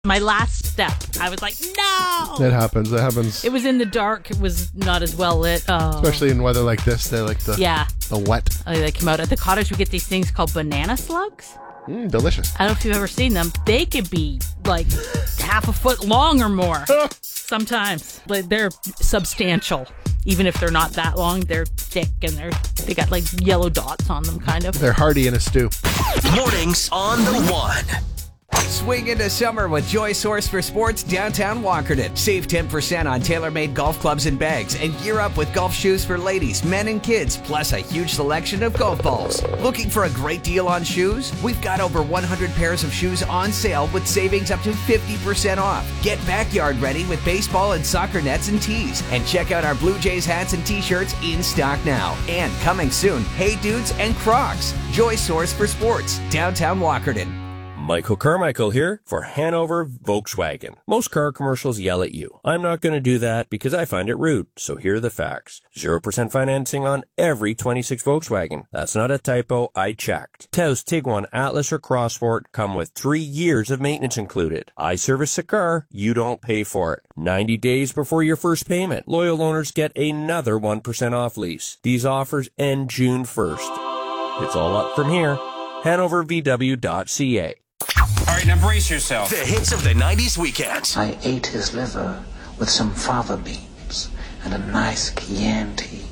My last step, I was like, no! It happens. It happens. It was in the dark. It was not as well lit. Oh. Especially in weather like this. They like the wet. They come out at the cottage. We get these things called banana slugs. Delicious. I don't know if you've ever seen them. They could be like half a foot long or more. Sometimes. Like, they're substantial. Even if they're not that long, they're thick and they got like yellow dots on them, kind of. They're hearty in a stew. Mornings on the One. Swing into summer with Joy Source for Sports downtown Walkerton. Save 10% on tailor-made golf clubs and bags and gear up with golf shoes for ladies, men, and kids, plus a huge selection of golf balls. Looking for a great deal on shoes? We've got over 100 pairs of shoes on sale with savings up to 50% off. Get backyard ready with baseball and soccer nets and tees. And check out our Blue Jays hats and t-shirts in stock now. And coming soon, Hey Dudes and Crocs. Joy Source for Sports, downtown Walkerton. Michael Carmichael here for Hanover Volkswagen. Most car commercials yell at you. I'm not going to do that because I find it rude. So here are the facts. 0% financing on every 26 Volkswagen. That's not a typo. I checked. Taos, Tiguan, Atlas, or Crossport come with 3 years of maintenance included. I service the car. You don't pay for it. 90 days before your first payment. Loyal owners get another 1% off lease. These offers end June 1st. It's all up from here. HanoverVW.ca. All right, now brace yourself. The hits of the 90s weekend. I ate his liver with some fava beans and a nice Chianti.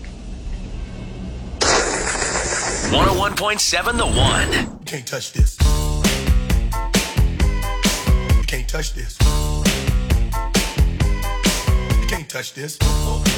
101.7 The One. You can't touch this. You can't touch this. You can't touch this.